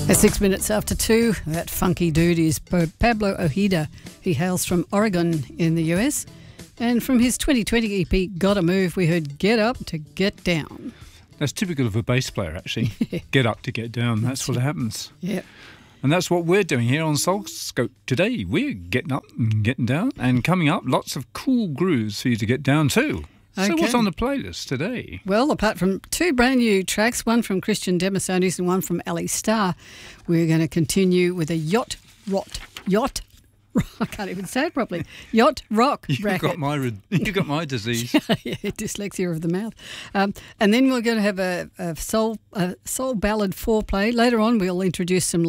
At 6 minutes after 2, that funky dude is Pablo Ojeda. He hails from Oregon in the US. And from his 2020 EP, Gotta Move, we heard Get Up to Get Down. That's typical of a bass player, actually. Get up to get down. That's what happens. Yeah. And that's what we're doing here on Soulscope today. We're getting up and getting down. And coming up, lots of cool grooves for you to get down to. So what's on the playlist today? Well, apart from two brand new tracks, one from Christian Demasonis and one from Ali Starr, we're going to continue with a yacht I can't even say it properly. Yacht rock bracket. You got my disease. Yeah, dyslexia of the mouth. And then we're going to have a soul ballad foreplay. Later on, we'll introduce some